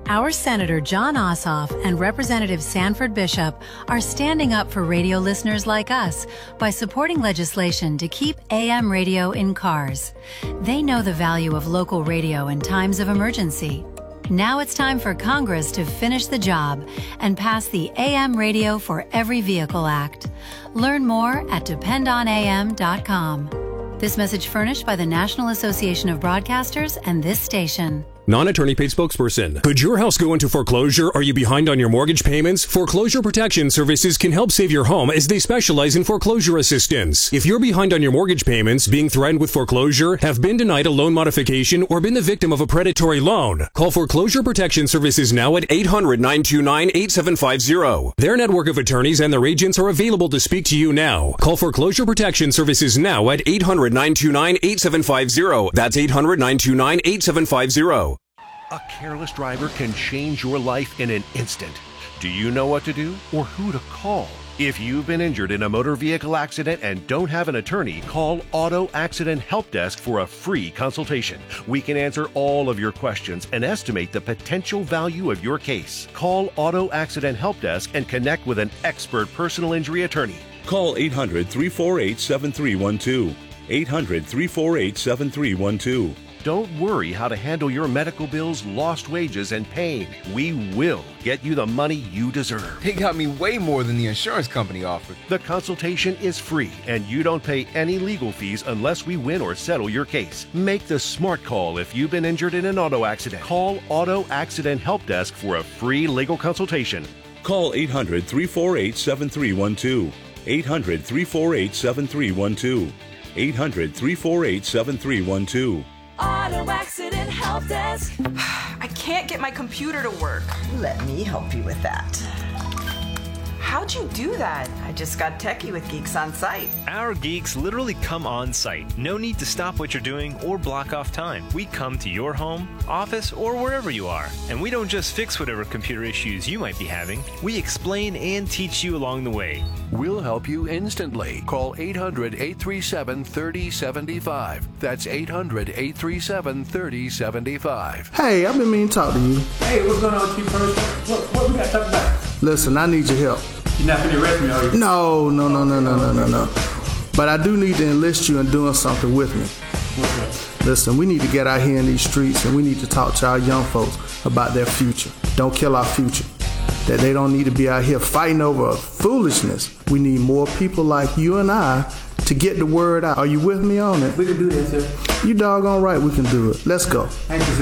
Our Senator John Ossoff and Representative Sanford Bishop are standing up for radio listeners like us by supporting legislation to keep AM radio in cars. They know the value of local radio in times of emergency. Now it's time for Congress to finish the job and pass the AM Radio for Every Vehicle Act. Learn more at dependonam.com. This message furnished by the National Association of Broadcasters and this station. Non-attorney paid spokesperson. Could your house go into foreclosure? Are you behind on your mortgage payments? Foreclosure Protection Services can help save your home as they specialize in foreclosure assistance. If you're behind on your mortgage payments, being threatened with foreclosure, have been denied a loan modification, or been the victim of a predatory loan, call Foreclosure Protection Services now at 800-929-8750. Their network of attorneys and their agents are available to speak to you now. Call Foreclosure Protection Services now at 800-929-8750. That's 800-929-8750. A careless driver can change your life in an instant. Do you know what to do or who to call? If you've been injured in a motor vehicle accident and don't have an attorney, call Auto Accident Help Desk for a free consultation. We can answer all of your questions and estimate the potential value of your case. Call Auto Accident Help Desk and connect with an expert personal injury attorney. Call 800-348-7312. 800-348-7312. Don't worry how to handle your medical bills, lost wages, and pain. We will get you the money you deserve. They got me way more than the insurance company offered. The consultation is free, and you don't pay any legal fees unless we win or settle your case. Make the smart call if you've been injured in an auto accident. Call Auto Accident Help Desk for a free legal consultation. Call 800-348-7312. 800-348-7312. 800-348-7312. Auto Accident Help Desk. I can't get my computer to work. Let me help you with that. How'd you do that? I just got techie with Geeks on Site. Our geeks literally come on site. No need to stop what you're doing or block off time. We come to your home, office, or wherever you are. And we don't just fix whatever computer issues you might be having. We explain and teach you along the way. We'll help you instantly. Call 800-837-3075. That's 800-837-3075. Hey, I've been meaning to talk to you. Hey, what's going on with you, person? What we got to talk about? Listen, I need your help. You're not going to arrest me, are you? No. But I do need to enlist you in doing something with me. What's that? Listen, we need to get out here in these streets and we need to talk to our young folks about their future. Don't kill our future. That they don't need to be out here fighting over foolishness. We need more people like you and I to get the word out. Are you with me on it? We can do that, sir. You doggone right we can do it. Let's go. Thank you, sir.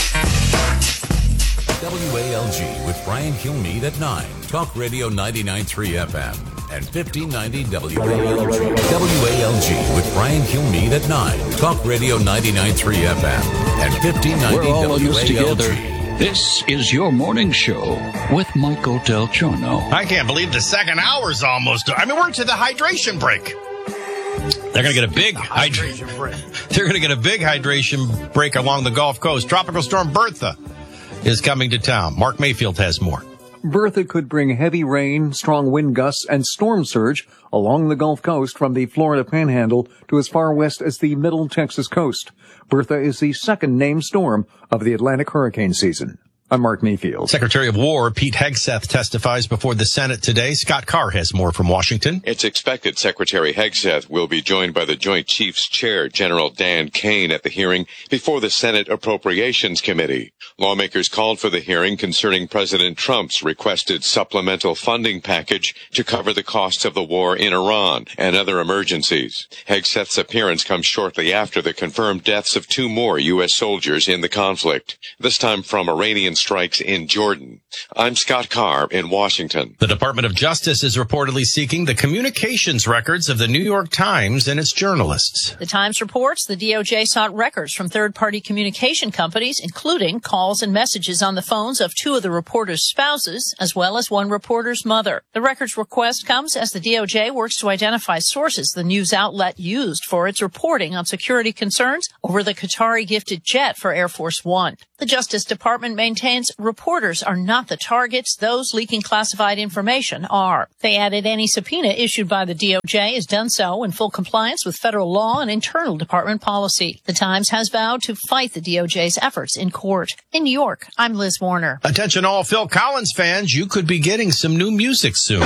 WALG with Brian Kilmeade at 9. Talk Radio 99.3 FM and 1590 WALG. WALG with Brian Kilmeade at 9. Talk Radio 99.3 FM and 1590 We're all in this WALG. together. This is your morning show with Michael Del Giorno. I can't believe the second hour's almost. I mean, we're to the hydration break. They're going to get a big hydration break. They're going to get a big hydration break along the Gulf Coast. Tropical storm Bertha is coming to town. Mark Mayfield has more. Bertha could bring heavy rain, strong wind gusts, and storm surge along the Gulf Coast from the Florida Panhandle to as far west as the Middle Texas coast. Bertha is the second named storm of the Atlantic hurricane season. I'm Mark Mayfield. Secretary of War Pete Hegseth testifies before the Senate today. Scott Carr has more from Washington. It's expected Secretary Hegseth will be joined by the Joint Chiefs Chair, General Dan Kane, at the hearing before the Senate Appropriations Committee. Lawmakers called for the hearing concerning President Trump's requested supplemental funding package to cover the costs of the war in Iran and other emergencies. Hegseth's appearance comes shortly after the confirmed deaths of 2 more U.S. soldiers in the conflict, this time from Iranian strikes in Jordan. I'm Scott Carr in Washington. The Department of Justice is reportedly seeking the communications records of the New York Times and its journalists. The Times reports the DOJ sought records from third-party communication companies, including calls and messages on the phones of 2 of the reporters' spouses, as well as 1 reporter's mother. The records request comes as the DOJ works to identify sources the news outlet used for its reporting on security concerns over the Qatari-gifted jet for Air Force One. The Justice Department maintains maintains reporters are not the targets. Those leaking classified information are. They added any subpoena issued by the DOJ is done so in full compliance with federal law and internal department policy. The Times has vowed to fight the DOJ's efforts in court. In New York, I'm Liz Warner. Attention all Phil Collins fans, you could be getting some new music soon.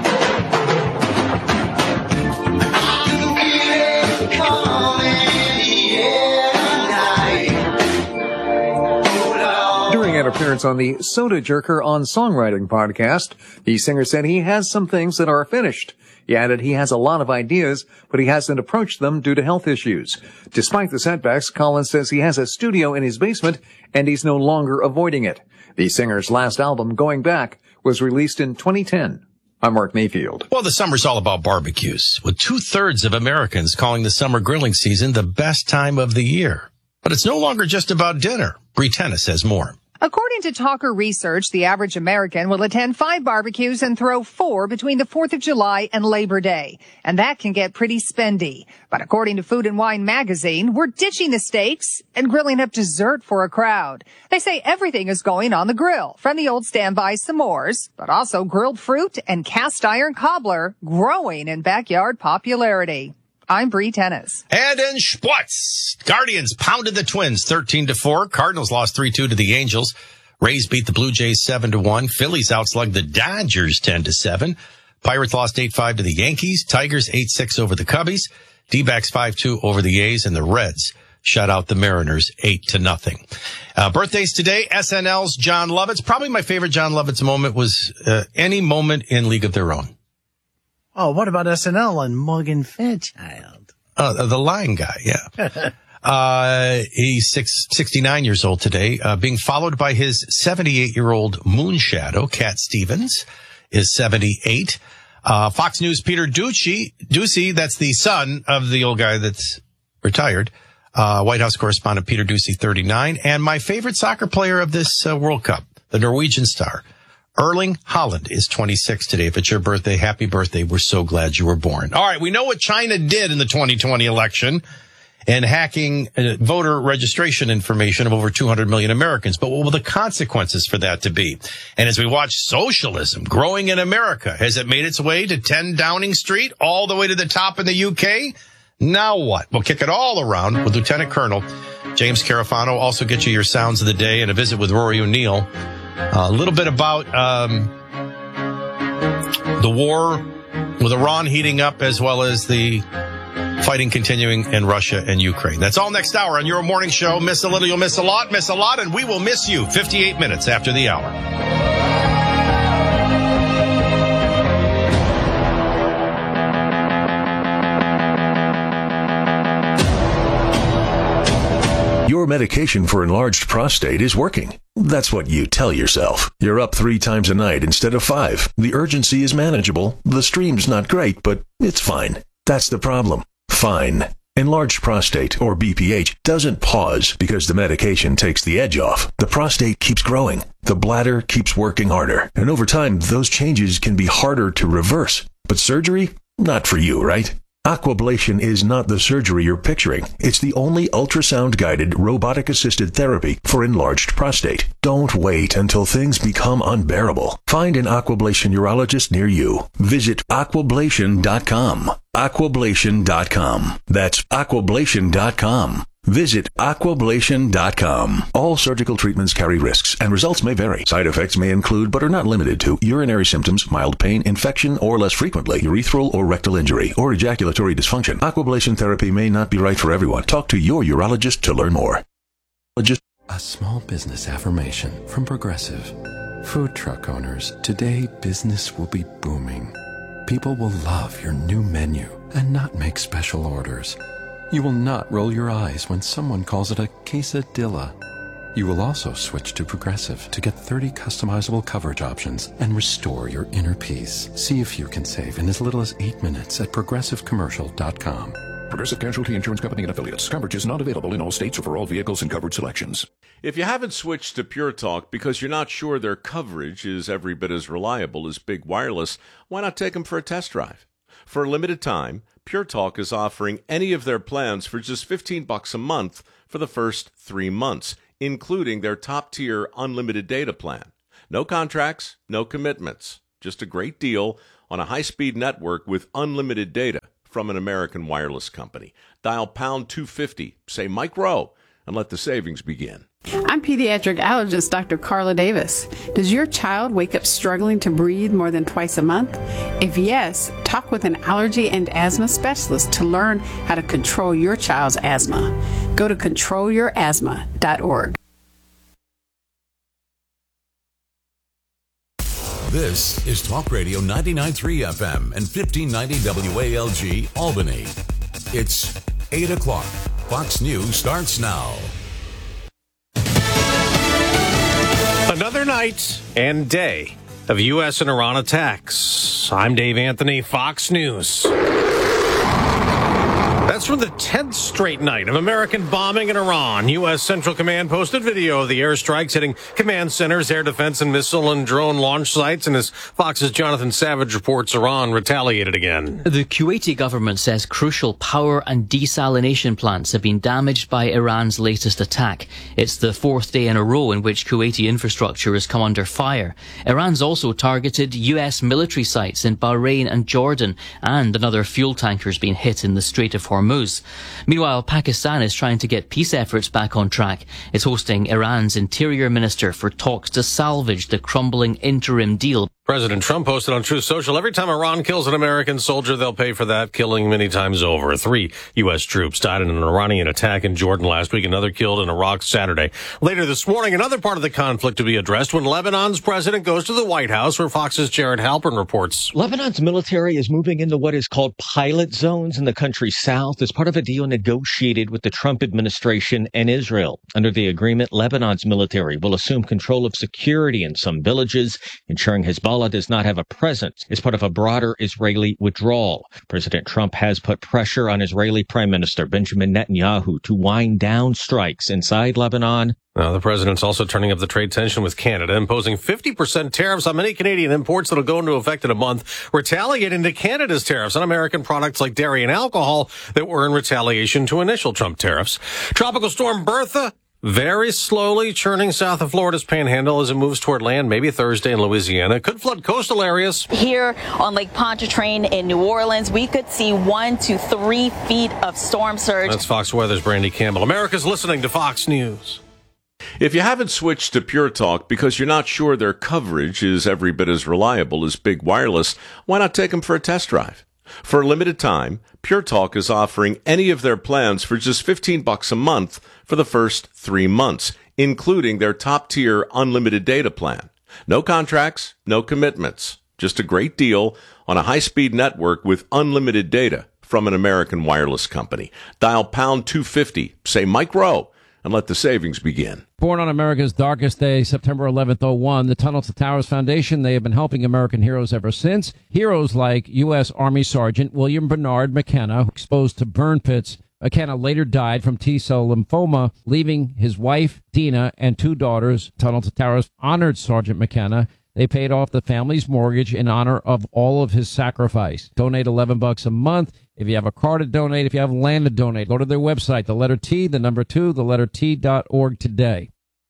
During an appearance on the Soda Jerker on Songwriting podcast, the singer said he has some things that are finished. He added he has a lot of ideas, but he hasn't approached them due to health issues. Despite the setbacks, Collins says he has a studio in his basement and he's no longer avoiding it. The singer's last album, Going Back, was released in 2010. I'm Mark Mayfield. Well, the summer's all about barbecues, with 2/3 of Americans calling the summer grilling season the best time of the year. But it's no longer just about dinner. Bree Tennis has more. According to Talker Research, the average American will attend 5 barbecues and throw 4 between the 4th of July and Labor Day. And that can get pretty spendy. But according to Food and Wine magazine, we're ditching the steaks and grilling up dessert for a crowd. They say everything is going on the grill, from the old standby s'mores, but also grilled fruit and cast iron cobbler growing in backyard popularity. I'm Bree Tennis. And in sports, Guardians pounded the Twins 13-4. Cardinals lost 3-2 to the Angels. Rays beat the Blue Jays 7-1. Phillies outslugged the Dodgers 10-7. Pirates lost 8-5 to the Yankees. Tigers 8-6 over the Cubbies. D-backs 5-2 over the A's, and the Reds shut out the Mariners 8-0. Birthdays today, SNL's John Lovitz. Probably my favorite John Lovitz moment was any moment in League of Their Own. Oh, what about SNL and Morgan Fairchild? The Lion guy, yeah. He's 69 years old today, being followed by his 78-year-old Moonshadow. Cat Stevens is 78. Fox News' Peter Doocy, that's the son of the old guy that's retired. White House correspondent Peter Doocy, 39. And my favorite soccer player of this World Cup, the Norwegian star, Erling Haaland, is 26 today. If it's your birthday, happy birthday. We're so glad you were born. All right, we know what China did in the 2020 election and hacking voter registration information of over 200 million Americans. But what will the consequences for that to be? And as we watch socialism growing in America, has it made its way to 10 Downing Street, all the way to the top in the UK? Now what? We'll kick it all around with Lieutenant Colonel James Carafano. Also get you your sounds of the day and a visit with Rory O'Neill. A little bit about the war with Iran heating up, as well as the fighting continuing in Russia and Ukraine. That's all next hour on your morning show. Miss a little, you'll miss a lot, and we will miss you 58 minutes after the hour. Your medication for enlarged prostate is working. That's what you tell yourself. You're up 3 times a night instead of 5. The urgency is manageable. The stream's not great, but it's fine. That's the problem. Fine. Enlarged prostate, or BPH, doesn't pause because the medication takes the edge off. The prostate keeps growing. The bladder keeps working harder. And over time, those changes can be harder to reverse. But surgery? Not for you, right? Aquablation is not the surgery you're picturing. It's the only ultrasound-guided, robotic-assisted therapy for enlarged prostate. Don't wait until things become unbearable. Find an Aquablation urologist near you. Visit aquablation.com. Aquablation.com. That's aquablation.com. Visit aquablation.com. All surgical treatments carry risks, and results may vary. Side effects may include, but are not limited to, urinary symptoms, mild pain, infection, or less frequently, urethral or rectal injury, or ejaculatory dysfunction. Aquablation therapy may not be right for everyone. Talk to your urologist to learn more. A small business affirmation from Progressive. Food truck owners, today business will be booming. People will love your new menu and not make special orders. You will not roll your eyes when someone calls it a quesadilla. You will also switch to Progressive to get 30 customizable coverage options and restore your inner peace. See if you can save in as little as 8 minutes at progressivecommercial.com. Progressive Casualty Insurance Company and Affiliates. Coverage is not available in all states or for all vehicles and coverage selections. If you haven't switched to Pure Talk because you're not sure their coverage is every bit as reliable as Big Wireless, why not take them for a test drive? For a limited time, Pure Talk is offering any of their plans for just $15 a month for the first 3 months, including their top-tier unlimited data plan. No contracts, no commitments. Just a great deal on a high-speed network with unlimited data from an American wireless company. Dial pound 250, say Mike Rowe, and let the savings begin. I'm pediatric allergist Dr. Carla Davis. Does your child wake up struggling to breathe more than twice a month? If yes, talk with an allergy and asthma specialist to learn how to control your child's asthma. Go to controlyourasthma.org. This is Talk Radio 99.3 FM and 1590 WALG Albany. It's 8 o'clock. Fox News starts now. Another night and day of U.S. and Iran attacks. I'm Dave Anthony, Fox News. That's from the 10th straight night of American bombing in Iran. U.S. Central Command posted video of the airstrikes hitting command centers, air defense and missile and drone launch sites. And as Fox's Jonathan Savage reports, Iran retaliated again. The Kuwaiti government says crucial power and desalination plants have been damaged by Iran's latest attack. It's the fourth day in a row in which Kuwaiti infrastructure has come under fire. Iran's also targeted U.S. military sites in Bahrain and Jordan, and another fuel tanker's been hit in the Strait of Hormuz. Meanwhile, Pakistan is trying to get peace efforts back on track. It's hosting Iran's interior minister for talks to salvage the crumbling interim deal. President Trump posted on Truth Social, every time Iran kills an American soldier, they'll pay for that killing many times over. 3 U.S. troops died in an Iranian attack in Jordan last week, another killed in Iraq Saturday. Later this morning, another part of the conflict to be addressed when Lebanon's president goes to the White House, where Fox's Jared Halpern reports. Lebanon's military is moving into what is called pilot zones in the country's south as part of a deal negotiated with the Trump administration and Israel. Under the agreement, Lebanon's military will assume control of security in some villages, ensuring Hezbollah does not have a presence as part of a broader Israeli withdrawal. President Trump has put pressure on Israeli Prime Minister Benjamin Netanyahu to wind down strikes inside Lebanon. Now, the president's also turning up the trade tension with Canada, imposing 50% tariffs on many Canadian imports that will go into effect in a month, retaliating to Canada's tariffs on American products like dairy and alcohol that were in retaliation to initial Trump tariffs. Tropical storm Bertha very slowly churning south of Florida's panhandle as it moves toward land, maybe Thursday in Louisiana. It could flood coastal areas. Here on Lake Pontchartrain in New Orleans, we could see 1 to 3 feet of storm surge. That's Fox Weather's Brandy Campbell. America's listening to Fox News. If you haven't switched to Pure Talk because you're not sure their coverage is every bit as reliable as Big Wireless, why not take them for a test drive? For a limited time, Pure Talk is offering any of their plans for just $15 a month for the first 3 months, including their top-tier unlimited data plan. No contracts, no commitments. Just a great deal on a high-speed network with unlimited data from an American wireless company. Dial pound 250, say Mike Rowe, and let the savings begin. Born on America's darkest day, September 11th, 2001, the Tunnel to Towers Foundation, they have been helping American heroes ever since. Heroes like U.S. Army Sergeant William Bernard McKenna, exposed to burn pits. McKenna later died from T-cell lymphoma, leaving his wife, Dina, and 2 daughters. Tunnel to Towers honored Sergeant McKenna. They paid off the family's mortgage in honor of all of his sacrifice. Donate $11 a month. If you have a car to donate, if you have land to donate, go to their website, the letter T, the number 2, the letter T.org today.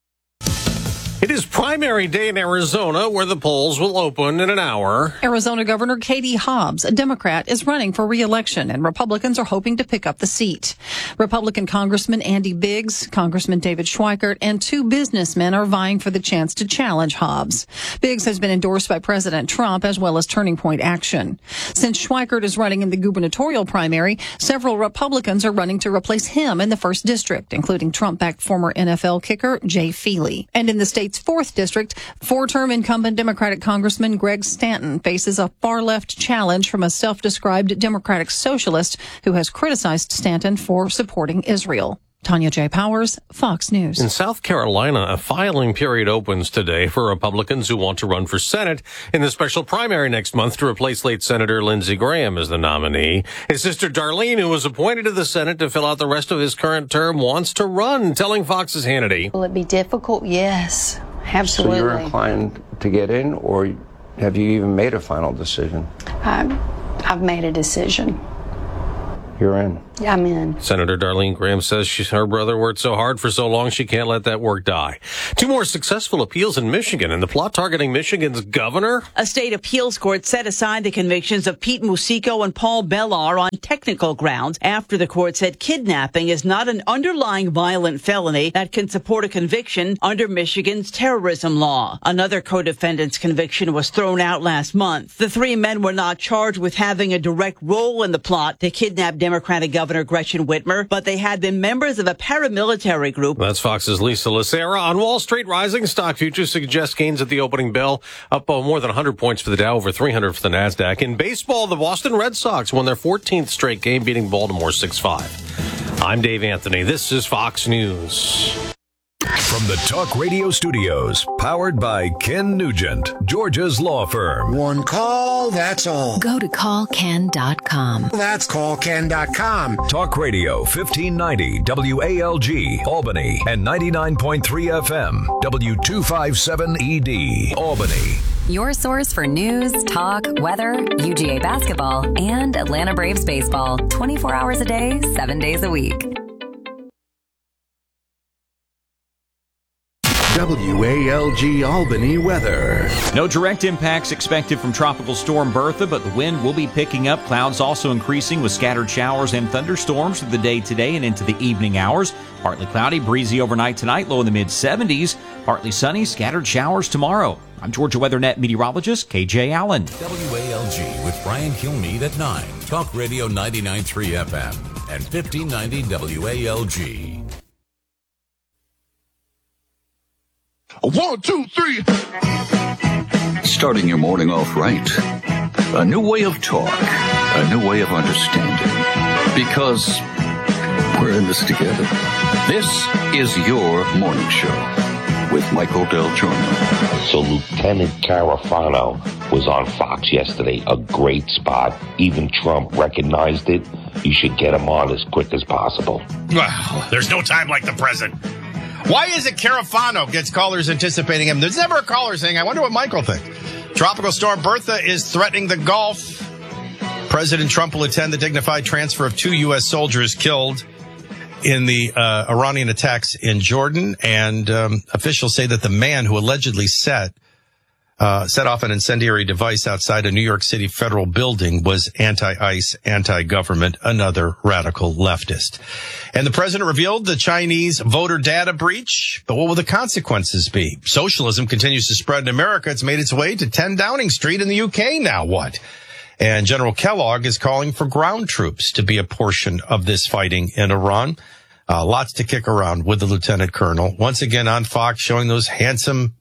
It is primary day in Arizona, where the polls will open in an hour. Arizona Governor Katie Hobbs, a Democrat, is running for re-election, and Republicans are hoping to pick up the seat. Republican Congressman Andy Biggs, Congressman David Schweikert, and 2 businessmen are vying for the chance to challenge Hobbs. Biggs has been endorsed by President Trump as well as Turning Point Action. Since Schweikert is running in the gubernatorial primary, several Republicans are running to replace him in the 1st District, including Trump-backed former NFL kicker Jay Feely. And in the state's 4th District, 4-term incumbent Democratic Congressman Greg Stanton faces a far-left challenge from a self-described Democratic socialist who has criticized Stanton for supporting Israel. Tanya J. Powers, Fox News. In South Carolina, a filing period opens today for Republicans who want to run for Senate in the special primary next month to replace late Senator Lindsey Graham as the nominee. His sister Darlene, who was appointed to the Senate to fill out the rest of his current term, wants to run, telling Fox's Hannity. Will it be difficult? Yes, absolutely. So you're inclined to get in, or have you even made a final decision? I've made a decision. You're in. I'm in. Senator Darlene Graham says her brother worked so hard for so long she can't let that work die. 2 more successful appeals in Michigan, and the plot targeting Michigan's governor. A state appeals court set aside the convictions of Pete Musico and Paul Bellar on technical grounds after the court said kidnapping is not an underlying violent felony that can support a conviction under Michigan's terrorism law. Another co-defendant's conviction was thrown out last month. The 3 men were not charged with having a direct role in the plot to kidnap Democratic Governor Gretchen Whitmer, but they had been members of a paramilitary group. That's Fox's Lisa Lacera. On Wall Street, rising stock futures suggest gains at the opening bell, up more than 100 points for the Dow, over 300 for the NASDAQ. In baseball, the Boston Red Sox won their 14th straight game, beating Baltimore 6-5. I'm Dave Anthony. This is Fox News. From the Talk Radio studios, powered by Ken Nugent, Georgia's law firm. One call, that's all. Go to callken.com. That's callken.com. Talk Radio 1590 WALG, Albany, and 99.3 FM, W257ED, Albany. Your source for news, talk, weather, UGA basketball, and Atlanta Braves baseball. 24 hours a day, 7 days a week. WALG Albany weather. No direct impacts expected from Tropical Storm Bertha, but the wind will be picking up. Clouds also increasing with scattered showers and thunderstorms through the day today and into the evening hours. Partly cloudy, breezy overnight tonight, low in the mid-70s. Partly sunny, scattered showers tomorrow. I'm Georgia WeatherNet meteorologist KJ Allen. WALG with Brian Kilmeade at 9. Talk Radio 99.3 FM and 1590 WALG. 1, 2, 3. Starting your morning off right. A new way of talk. A new way of understanding. Because we're in this together. This is your morning show with Michael Del Giorno. So Lieutenant Carafano was on Fox yesterday. A great spot. Even Trump recognized it. You should get him on as quick as possible. Well, there's no time like the present. Why is it Carafano gets callers anticipating him? There's never a caller saying, I wonder what Michael thinks. Tropical Storm Bertha is threatening the Gulf. President Trump will attend the dignified transfer of 2 U.S. soldiers killed in the Iranian attacks in Jordan. And officials say that the man who allegedly set off an incendiary device outside a New York City federal building was anti-ICE, anti-government, another radical leftist. And the president revealed the Chinese voter data breach. But what will the consequences be? Socialism continues to spread in America. It's made its way to 10 Downing Street in the UK. Now what? And General Kellogg is calling for ground troops to be a portion of this fighting in Iran. Lots to kick around with the lieutenant colonel. Once again on Fox, showing those handsome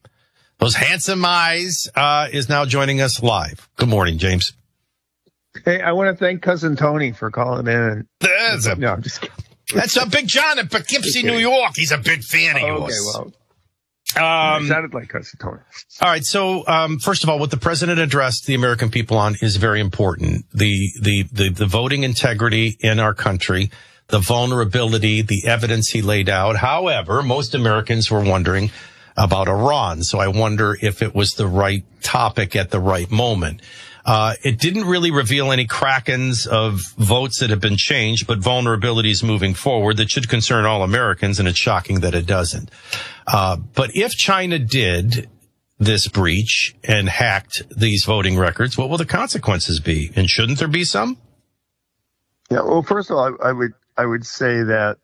eyes, is now joining us live. Good morning, James. Hey, I want to thank Cousin Tony for calling in. No, I'm just kidding. That's a Big John in Poughkeepsie, New York. He's a big fan of yours. Okay, well, it sounded like Cousin Tony. All right, so first of all, what the president addressed the American people on is very important. The voting integrity in our country, the vulnerability, the evidence he laid out. However, most Americans were wondering about Iran, so I wonder if it was the right topic at the right moment. It didn't really reveal any krakens of votes that have been changed, but vulnerabilities moving forward that should concern all Americans, and it's shocking that it doesn't. But if China did this breach and hacked these voting records, what will the consequences be? And shouldn't there be some? Yeah, well, first of all, I would say that,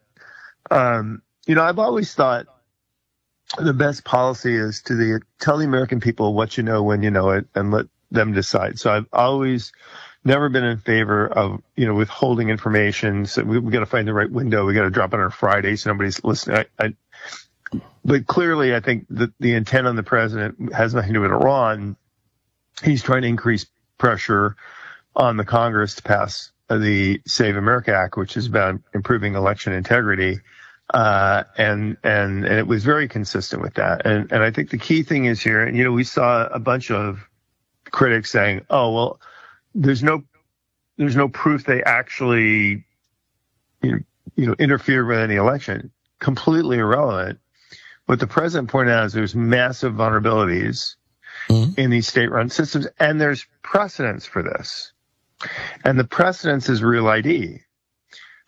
I've always thought the best policy is to tell the American people what you know when you know it and let them decide. So I've always never been in favor of, withholding information. So we got to find the right window. We got to drop it on a Friday so nobody's listening. But clearly, I think that the intent on the president has nothing to do with Iran. He's trying to increase pressure on the Congress to pass the Save America Act, which is about improving election integrity. And it was very consistent with that. And I think the key thing is here, and, we saw a bunch of critics saying, oh, well, there's no proof they actually, interfered with any election. Completely irrelevant. What the president pointed out is there's massive vulnerabilities in these state-run systems, and there's precedence for this. And the precedence is Real ID.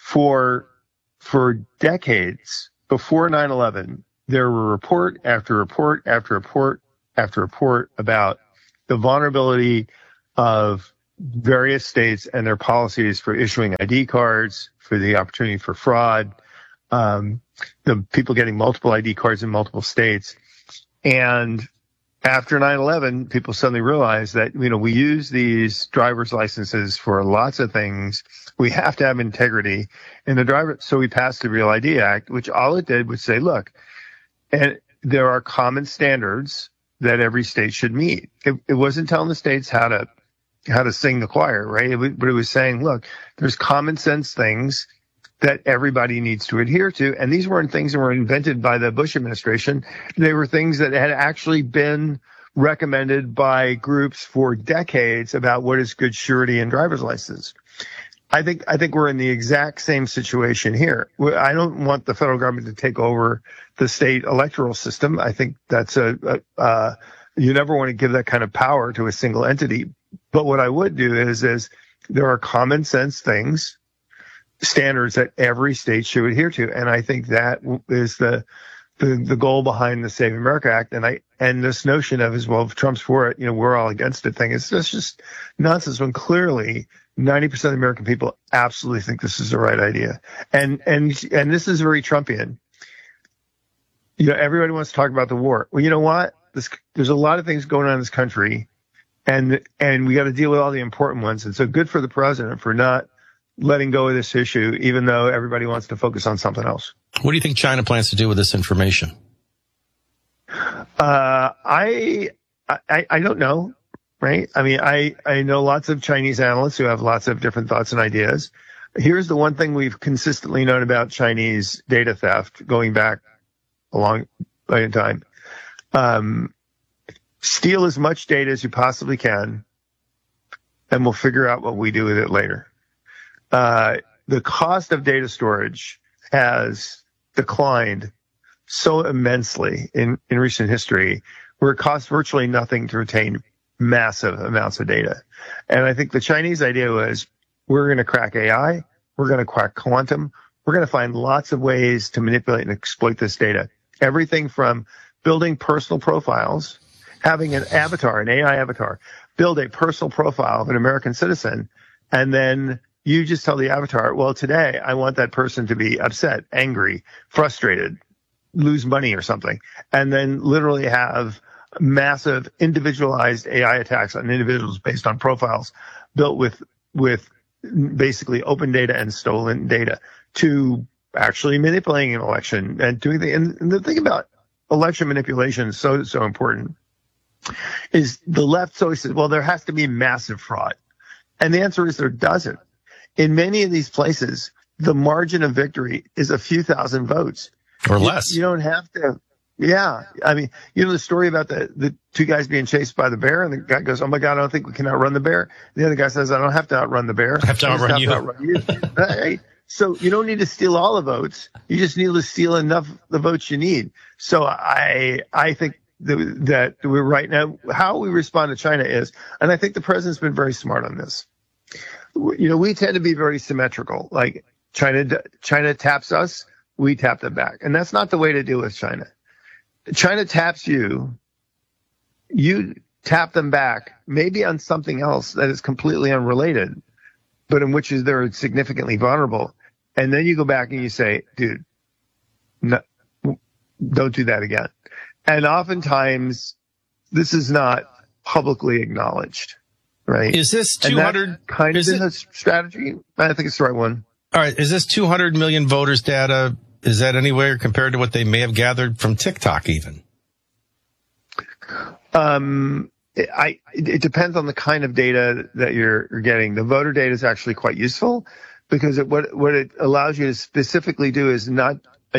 for decades before 9/11, there were report after report after report after report about the vulnerability of various states and their policies for issuing ID cards, for the opportunity for fraud, the people getting multiple ID cards in multiple states. And after 9/11, people suddenly realized that, we use these driver's licenses for lots of things. We have to have integrity in the driver. So we passed the Real ID Act, which all it did was say, look, and there are common standards that every state should meet. It wasn't telling the states how to sing the choir, right? But it was saying, look, there's common sense things that everybody needs to adhere to. And these weren't things that were invented by the Bush administration. They were things that had actually been recommended by groups for decades about what is good surety in driver's license. I think we're in the exact same situation here. I don't want the federal government to take over the state electoral system. I think that's you never want to give that kind of power to a single entity. But what I would do is there are common sense things, standards that every state should adhere to. And I think that is the goal behind the Save America Act. And this notion of, if Trump's for it, we're all against it thing. It's just nonsense when clearly 90% of the American people absolutely think this is the right idea. And this is very Trumpian. Everybody wants to talk about the war. Well, you know what? There's a lot of things going on in this country, and we got to deal with all the important ones. And so good for the president for not letting go of this issue, even though everybody wants to focus on something else. What do you think China plans to do with this information? I don't know, right? I mean, I know lots of Chinese analysts who have lots of different thoughts and ideas. Here's the one thing we've consistently known about Chinese data theft going back a long time. Steal as much data as you possibly can, and we'll figure out what we do with it later. The cost of data storage has declined so immensely in recent history, where it costs virtually nothing to retain massive amounts of data. And I think the Chinese idea was, we're going to crack AI, we're going to crack quantum, we're going to find lots of ways to manipulate and exploit this data. Everything from building personal profiles, having an avatar, an AI avatar, build a personal profile of an American citizen, and then you just tell the avatar, well, today I want that person to be upset, angry, frustrated, lose money or something, and then literally have massive individualized AI attacks on individuals based on profiles built with basically open data and stolen data to actually manipulating an election and doing the, and the thing about election manipulation is so important is the left so says, well, there has to be massive fraud. And the answer is there doesn't. In many of these places, the margin of victory is a few thousand votes. Or less. You don't have to. Yeah. I mean, the story about the two guys being chased by the bear, and the guy goes, oh my God, I don't think we can outrun the bear. The other guy says, I don't have to outrun the bear. I have to outrun you. Right? So you don't need to steal all the votes. You just need to steal enough the votes you need. So I think that we're right now, how we respond to China is, and I think the president's been very smart on this. We tend to be very symmetrical. Like China taps us, we tap them back. And that's not the way to deal with China. China taps you, you tap them back, maybe on something else that is completely unrelated, but in which they're significantly vulnerable. And then you go back and you say, dude, no, don't do that again. And oftentimes this is not publicly acknowledged, right? Is this 200 kind of in a strategy? I think it's the right one. All right. Is this 200 million voters data? Is that anywhere compared to what they may have gathered from TikTok even? It depends on the kind of data that you're getting. The voter data is actually quite useful because what it allows you to specifically do is not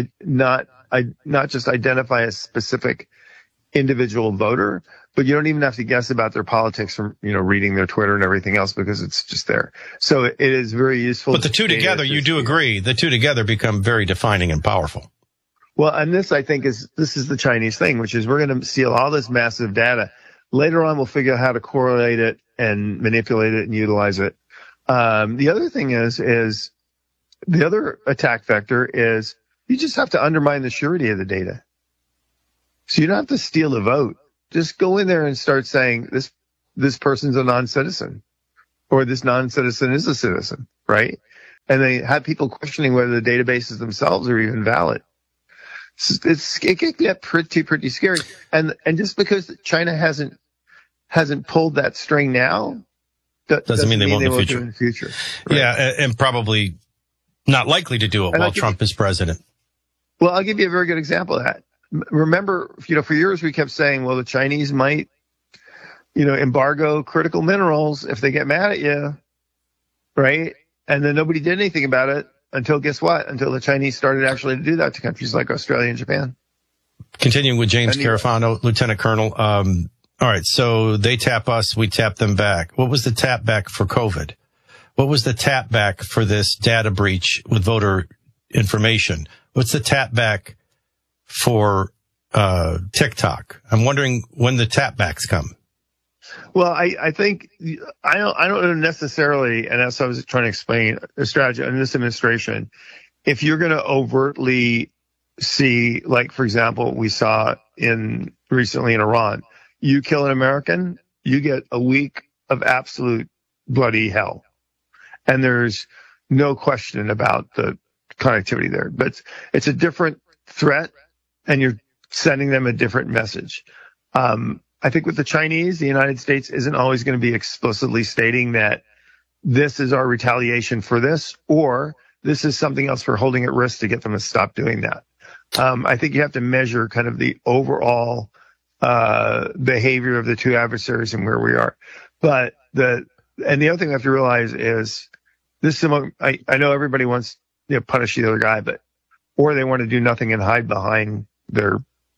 just identify a specific individual voter, but you don't even have to guess about their politics from, reading their Twitter and everything else because it's just there. So it is very useful. But the two together, you do agree, the two together become very defining and powerful. Well, and this, I think, is the Chinese thing, which is we're going to steal all this massive data. Later on, we'll figure out how to correlate it and manipulate it and utilize it. The other thing is the other attack vector is you just have to undermine the surety of the data. So you don't have to steal the vote. Just go in there and start saying this person's a non-citizen, or this non-citizen is a citizen, right? And they have people questioning whether the databases themselves are even valid. It can get pretty scary. And just because China hasn't pulled that string now, doesn't mean they won't do it in in the future. Right? Yeah, and probably not likely to do it while Trump is president. Well, I'll give you a very good example of that. Remember, for years we kept saying, well, the Chinese might, embargo critical minerals if they get mad at you, right? And then nobody did anything about it until, guess what? Until the Chinese started actually to do that to countries like Australia and Japan. Continuing with James Carafano, Lieutenant Colonel. All right, so they tap us, we tap them back. What was the tap back for COVID? What was the tap back for this data breach with voter information? What's the tap back for TikTok? I'm wondering when the tap backs come. Well, I think I don't know necessarily, and that's what I was trying to explain a strategy in this administration. If you're going to overtly see, like, for example, we saw recently in Iran, you kill an American, you get a week of absolute bloody hell. And there's no question about the connectivity there, but it's a different threat and you're sending them a different message. I think with the Chinese, the United States isn't always going to be explicitly stating that this is our retaliation for this, or this is something else for holding at risk to get them to stop doing that. I think you have to measure kind of the overall behavior of the two adversaries and where we are. But the other thing we have to realize is this is I know everybody wants to punish the other guy, or they want to do nothing and hide behind their,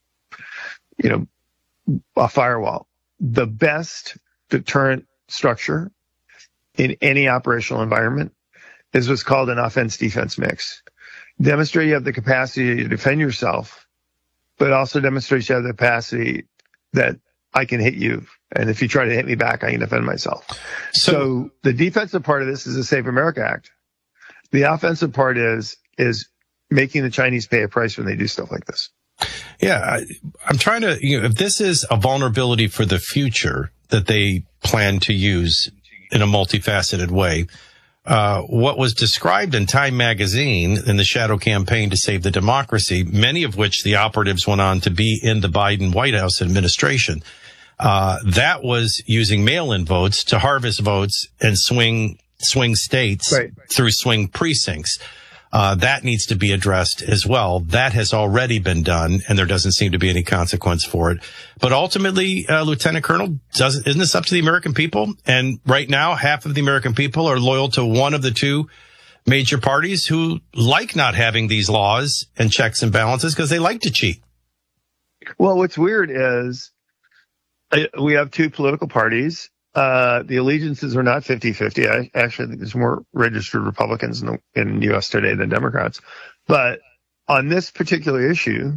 a firewall. The best deterrent structure in any operational environment is what's called an offense-defense mix. Demonstrate you have the capacity to defend yourself, but also demonstrate you have the capacity that I can hit you. And if you try to hit me back, I can defend myself. So the defensive part of this is the Save America Act. The offensive part is making the Chinese pay a price when they do stuff like this. Yeah, I'm trying to, if this is a vulnerability for the future that they plan to use in a multifaceted way, what was described in Time magazine in the shadow campaign to save the democracy, many of which the operatives went on to be in the Biden White House administration, that was using mail-in votes to harvest votes and swing states through swing precincts. That needs to be addressed as well. That has already been done, and there doesn't seem to be any consequence for it. But ultimately, Lieutenant Colonel, isn't this up to the American people? And right now, half of the American people are loyal to one of the two major parties who like not having these laws and checks and balances because they like to cheat. Well, what's weird is we have two political parties. The allegiances are not 50-50. I actually think there's more registered Republicans in the U.S. today than Democrats. But on this particular issue,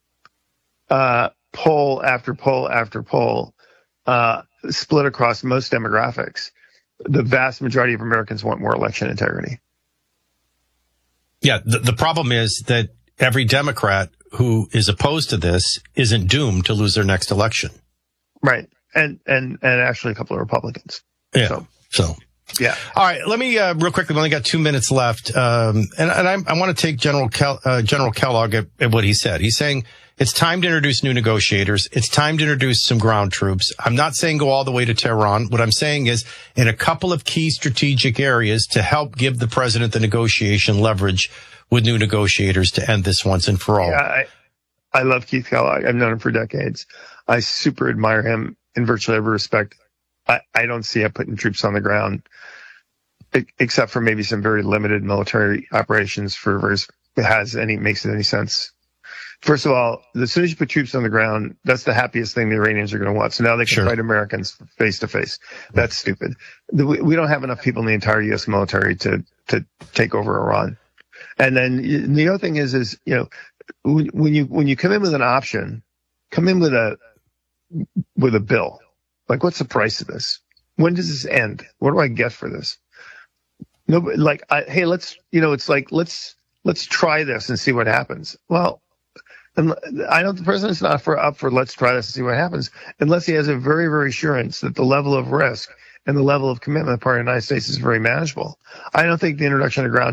poll after poll after poll, split across most demographics, the vast majority of Americans want more election integrity. Yeah, the problem is that every Democrat who is opposed to this isn't doomed to lose their next election. Right. And actually a couple of Republicans. Yeah. So. Yeah. All right. Let me, real quickly, we only got 2 minutes left. I want to take General Kellogg at what he said. He's saying it's time to introduce new negotiators. It's time to introduce some ground troops. I'm not saying go all the way to Tehran. What I'm saying is in a couple of key strategic areas to help give the president the negotiation leverage with new negotiators to end this once and for all. Yeah, I love Keith Kellogg. I've known him for decades. I super admire him in virtually every respect. I don't see him putting troops on the ground, except for maybe some very limited military operations for if it makes any sense. First of all, as soon as you put troops on the ground, that's the happiest thing the Iranians are going to want. So now they can fight Americans face to face. That's stupid. We don't have enough people in the entire U.S. military to take over Iran. And then the other thing is when you come in with an option, come in with a bill. Like, what's the price of this? When does this end? What do I get for this? Nobody, like, hey, it's like, let's try this and see what happens. Well, and the president's not up for let's try this and see what happens unless he has a very, very assurance that the level of risk and the level of commitment on the part of the United States is very manageable. I don't think the introduction of ground